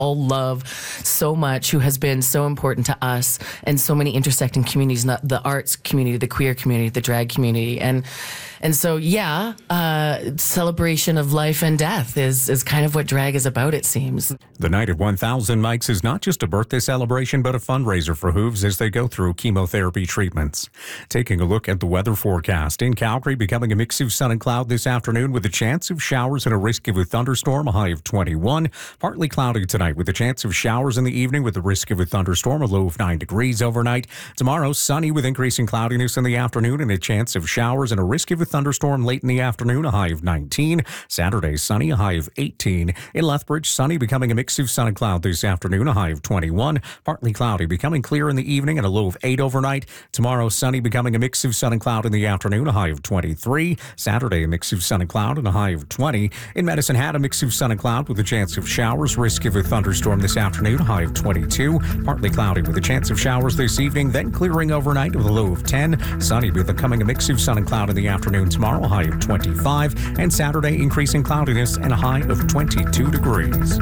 all love so much, who has been so important to us and so many intersecting communities, the arts community, the queer community, the drag community. And so, celebration of life and death is kind of what drag is about, it seems. The Night at 1000 Mics is not just a birthday celebration, but a fundraiser for Hooves as they go through chemotherapy treatments. Taking a look at the weather forecast. In Calgary, becoming a mix of sun and cloud this afternoon with a chance of showers and a risk of a thunderstorm, a high of 21. Partly cloudy tonight with a chance of showers in the evening with the risk of a thunderstorm, a low of 9 degrees overnight. Tomorrow, sunny with increasing cloudiness in the afternoon and a chance of showers and a risk of a thunderstorm late in the afternoon, a high of 19. Saturday, sunny, a high of 18. In Lethbridge, sunny, becoming a mix of sun and cloud this afternoon, a high of 21. Partly cloudy, becoming clear in the evening and a low of 8 overnight. Tomorrow, sunny, becoming a mix of sun and cloud in the afternoon, a high of 23. Saturday, a mix of sun and cloud and a high of 20. In Medicine Hat, a mix of sun and cloud with a chance of showers, risk of a thunderstorm this afternoon, a high of 22. Partly cloudy with a chance of showers this evening, then clearing overnight with a low of 10. Sunny, becoming a mix of sun and cloud in the afternoon tomorrow, a high of 25. And Saturday, increasing cloudiness and a high of 22 degrees.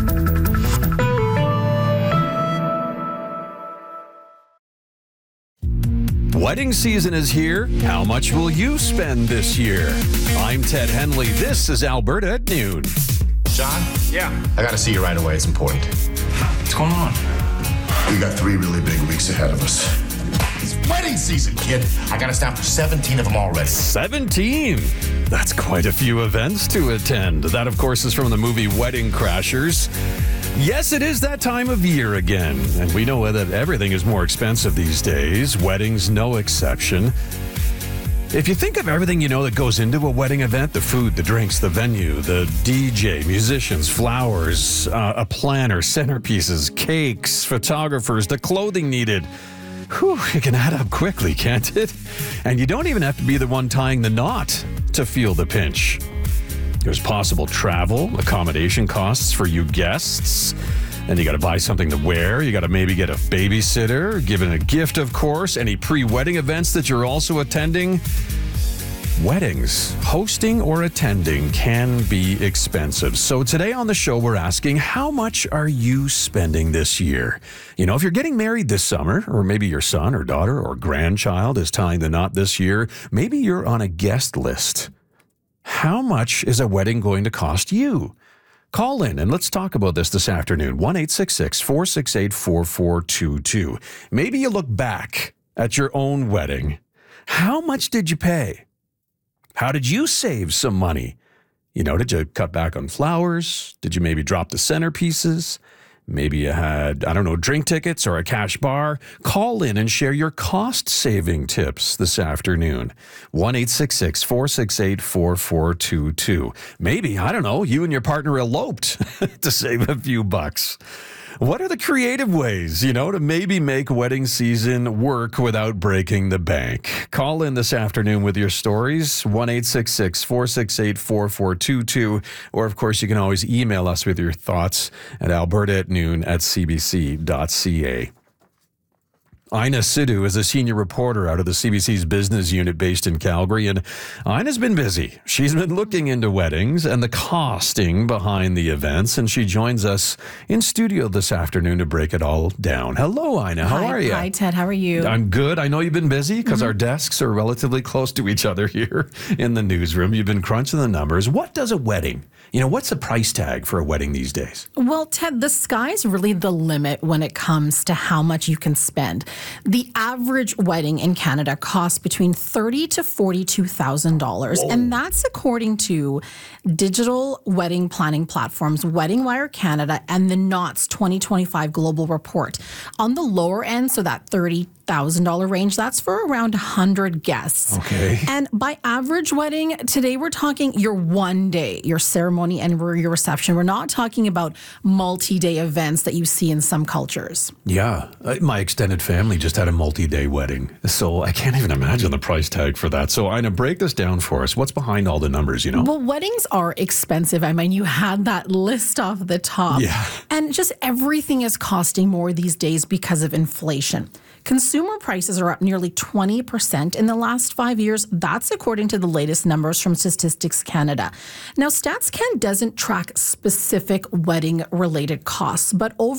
Wedding season is here. How much will you spend this year? I'm Ted Henley. This is Alberta at noon. John? Yeah? I gotta see you right away. It's important. What's going on? We got 3 really big weeks ahead of us. It's wedding season, kid. I got us down for 17 of them already. 17? That's quite a few events to attend. That, of course, is from the movie Wedding Crashers. Yes, it is that time of year again, and we know that everything is more expensive these days. Weddings, no exception. If you think of everything that goes into a wedding event, the food, the drinks, the venue, the DJ, musicians, flowers, a planner, centerpieces, cakes, photographers, the clothing needed, it can add up quickly, can't it? And you don't even have to be the one tying the knot to feel the pinch. There's possible travel, accommodation costs for you guests. Then you got to buy something to wear. You got to maybe get a babysitter, give it a gift, of course. Any pre-wedding events that you're also attending. Weddings, hosting or attending, can be expensive. So today on the show, we're asking, how much are you spending this year? If you're getting married this summer, or maybe your son or daughter or grandchild is tying the knot this year, maybe you're on a guest list. How much is a wedding going to cost you? Call in and let's talk about this afternoon. 1-866-468-4422. Maybe you look back at your own wedding. How much did you pay? How did you save some money? Did you cut back on flowers? Did you maybe drop the centerpieces? Maybe you had, drink tickets or a cash bar. Call in and share your cost-saving tips this afternoon. 1-866-468-4422. Maybe, you and your partner eloped to save a few bucks. What are the creative ways, to maybe make wedding season work without breaking the bank? Call in this afternoon with your stories, 1-866-468-4422. Or, of course, you can always email us with your thoughts at alberta@noon@cbc.ca. Ina Sidhu is a senior reporter out of the CBC's business unit based in Calgary, and Ina's been busy. She's been looking into weddings and the costing behind the events, and she joins us in studio this afternoon to break it all down. Hello, Ina. How are you? Hi, Ted. How are you? I'm good. I know you've been busy because our desks are relatively close to each other here in the newsroom. You've been crunching the numbers. What does a wedding? What's the price tag for a wedding these days? Well, Ted, the sky's really the limit when it comes to how much you can spend. The average wedding in Canada costs between $30,000 to $42,000, and that's according to digital wedding planning platforms Wedding Wire Canada and the Knott's 2025 Global Report. On the lower end, so that $30,000 range, that's for around 100 guests. Okay. And by average wedding, today we're talking your one day, your ceremony and your reception. We're not talking about multi-day events that you see in some cultures. Yeah. My extended family just had a multi-day wedding, so I can't even imagine the price tag for that. So, Ina, break this down for us. What's behind all the numbers, Well, weddings are expensive. I mean, you had that list off the top. Yeah. And just everything is costing more these days because of inflation. Consumer prices are up nearly 20% in the last 5 years. That's according to the latest numbers from Statistics Canada. Now, StatsCan doesn't track specific wedding-related costs, but over